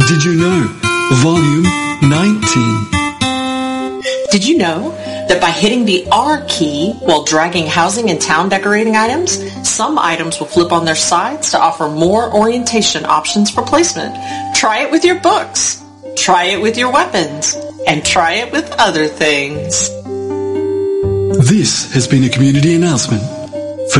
Did you know? Volume 19. Did you know that by hitting the R key while dragging housing and town decorating items, some items will flip on their sides to offer more orientation options for placement? Try it with your books. Try it with your weapons. And try it with other things. This has been a community announcement